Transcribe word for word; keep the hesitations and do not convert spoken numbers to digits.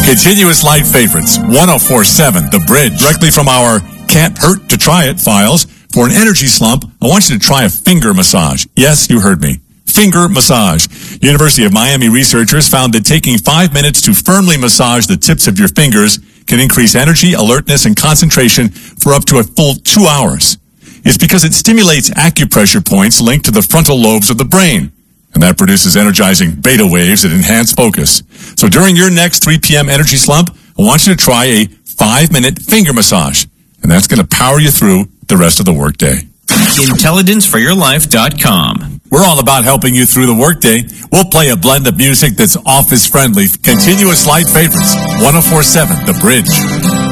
Continuous Light Favorites, one oh four point seven The Bridge. Directly from our Can't Hurt to Try It files. For an energy slump, I want you to try a finger massage. Yes, you heard me. Finger massage. University of Miami researchers found that taking five minutes to firmly massage the tips of your fingers can increase energy, alertness, and concentration for up to a full two hours. It's because it stimulates acupressure points linked to the frontal lobes of the brain. And that produces energizing beta waves that enhance focus. So during your next three p.m. energy slump, I want you to try a five-minute finger massage. And that's going to power you through the rest of the workday. intelligence for your life dot com. We're all about helping you through the workday. We'll play a blend of music that's office-friendly. Continuous Light Favorites, one oh four point seven The Bridge.